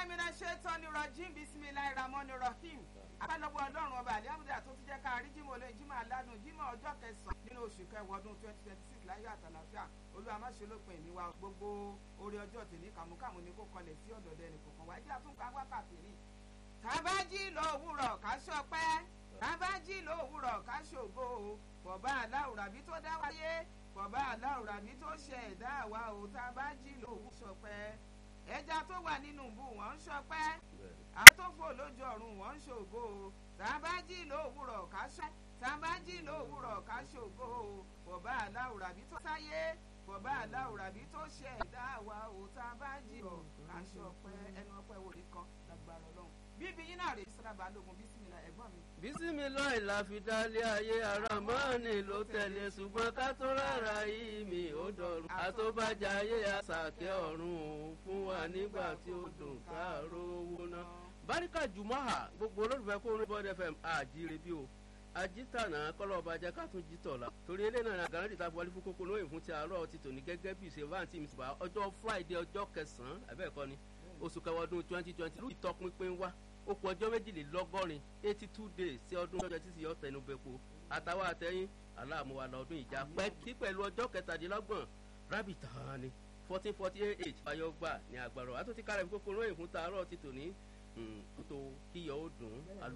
mina shaitan rajim bismillahir rahmanir rahim. Apálọ́wọ́ Ọlọ́run ọba àlíhámúdà tó ti jẹ́ ká rí jímọ̀ olóyin jímọ̀ aládùn jímọ̀ ọjọ́ 9 nínú oṣù kẹwàá ọdún 2026 láyé àtàlàfíà. Olúwa má ṣe lópin ìní wa gbogbo orí ọjọ́ tèmi kàmúkàmú ni kò kọlẹ̀ sí ọ̀dọ̀dọ̀ ẹnì kọ̀ọ̀kan wá jẹ́ àtúnkà wákàtí rí. Tábàjì lówùrọ̀ ká ṣọpẹ́, tábàjì lówùrọ̀ ká ṣògo, fọ̀bá aláwùrábí tó dá wáyé, fọ̀bá aláwùrábí tó ṣe ẹ̀dá àwa ò tábàjì lówù ṣọpẹ́. Ẹja tó wà nínú ìbú wọn ń ṣọpẹ́, àwọn tó fò lójú ọ̀run wọn ń ṣògo, tábàjì lówùrọ̀ ká ṣọpẹ́, tábàjì lówùrọ̀ ká ṣògo, fọ̀bá aláwùrábí tó sáyé, fọ̀bá aláwùrábí tó ṣe ẹ̀dá àwa ò tábàjì lówù ká ṣọpẹ́. Ẹnu ọpẹ́ wòlé kan lágbára Ọlọ́run. Bíbí yín náà rè é sára balógun bísímìlà ẹ̀gbọ́n mi. bísímìlà ìlàfidálé ayé ara mọ́ọ̀nì ló tẹ̀lé ṣùgbọ́n ká tó rárá yìí mi ò dọ̀rùn. àtọ́bàjá ayé àṣàkẹ́ ọ̀run fún wa nígbà tí ó dùn káàró owó náà. Báríkà Jùmọ́hà gbogbo olólùfẹ́ kó ní Bond FM àjíire bí o ajítànà kọlọ́ọ̀bá jẹ́ ká tún jítọ̀ la torí ilé náà àgàrà ìta fọwọ́lí fún kókó lóyìn fún ti àárọ̀ ti tòní gẹ́gẹ́ bí ìṣe vanti mi sùpà ọjọ́ Friday ọjọ́ 9 àbẹ́ẹ̀kọ́ ni oṣù kẹwàá ọdún 2020 ló ìtọpinpin wá ó kù ọjọ́ 82 days sí ọdún ọjọ́ títí yọ tẹnubẹ́po àtàwọn àtẹ̀yìn aláàmúwa lọ́dún ìjà pẹ́ kí pẹ̀lú ọjọ́ 17 rábìtàn ni 1448 ayọ́gbà ní àgbàrọ̀ àtúntí kárẹ̀ fún kókó lóyìn fún tààrọ̀ ti tòní tó kíyọ̀ ó dùn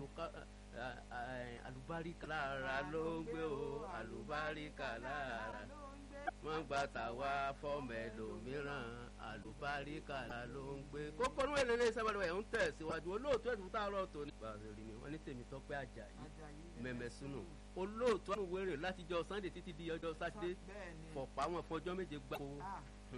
àlùbáríkà lára ló ń gbé o àlùbáríkà lára wọ́n gba tàwa fọ́ọ̀mù ẹlòmíràn àlùbáríkà lára ló ń gbé. kókó ní èlé sábàdàn ẹ̀ ń tẹ̀síwájú olóòtú ẹ̀dùn táàrọ̀ tó ní. gbàgbé ni wọ́n ní Tèmítọ́pẹ́ Àjàyí mẹ̀mẹ̀sùnù olóòtú àwọn wẹ̀rẹ̀ látijọ́ Sunday títí di ọjọ́ Sátidé fọ̀pá wọn fọjọ́ méje gbáko.